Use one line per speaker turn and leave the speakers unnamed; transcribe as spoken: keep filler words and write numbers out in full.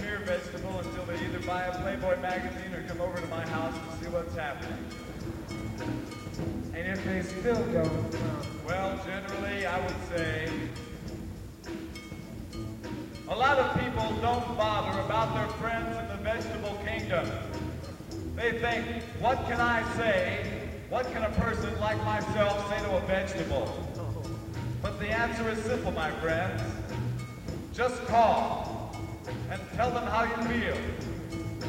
mere vegetable until they either buy a Playboy magazine or come over to my house to see what's happening.
And if they still don't come?
Well, generally, I would say a lot of people don't bother about their friends in the vegetable kingdom. They think, what can I say? What can a person like myself say to a vegetable? But the answer is simple, my friends. Just call and tell them how you feel.